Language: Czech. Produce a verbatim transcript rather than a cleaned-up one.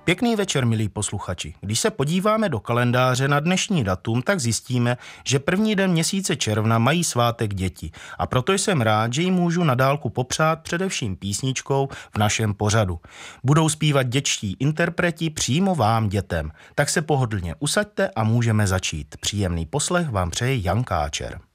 Pěkný večer, milí posluchači. Když se podíváme do kalendáře na dnešní datum, tak zjistíme, že první den měsíce června mají svátek děti. A proto jsem rád, že jim můžu na dálku popřát především písničkou v našem pořadu. Budou zpívat dětští interpreti přímo vám dětem. Tak se pohodlně usaďte a můžeme začít. Příjemný poslech vám přeje Jan Káčer.